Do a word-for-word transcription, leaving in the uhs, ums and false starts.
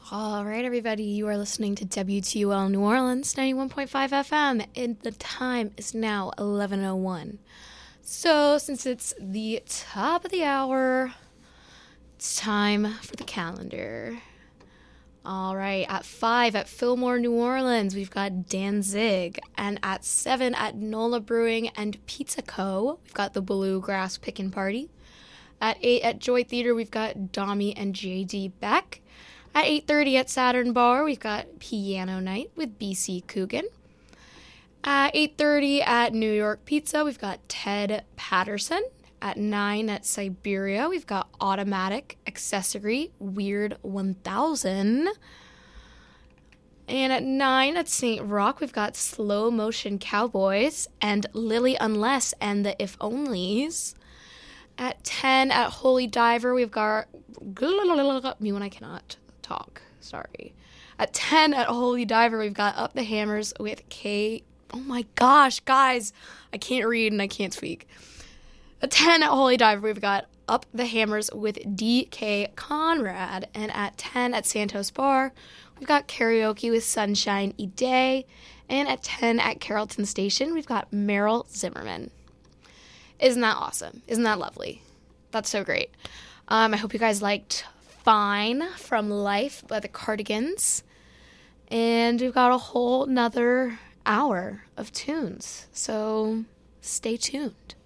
All right, everybody, you are listening to W T U L New Orleans, ninety-one point five F M, and the time is now eleven oh one. So, since it's the top of the hour, it's time for the calendar. All right, at five at Fillmore, New Orleans, we've got Danzig, and at seven at Nola Brewing and Pizza Co., we've got the Bluegrass Pickin' Party. At eight at Joy Theater, we've got Dami and J D Beck. At eight thirty at Saturn Bar, we've got Piano Night with B C Coogan. At eight thirty at New York Pizza, we've got Ted Patterson. At nine at Siberia, we've got Automatic Accessory Weird one thousand. And at nine at Saint Roch, we've got Slow Motion Cowboys and Lily Unless and the If Onlys. At ten at Holy Diver, we've got me when I cannot talk. Sorry. At ten at Holy Diver, we've got Up the Hammers with K. Oh my gosh, guys, I can't read and I can't speak. At ten at Holy Diver, we've got Up the Hammers with D K Conrad. And at ten at Santos Bar, we've got Karaoke with Sunshine E. Day. And at ten at Carrollton Station, we've got Meryl Zimmerman. Isn't that awesome? Isn't that lovely? That's so great. Um, I hope you guys liked Fine from Life by the Cardigans. And we've got a whole nother hour of tunes. So stay tuned.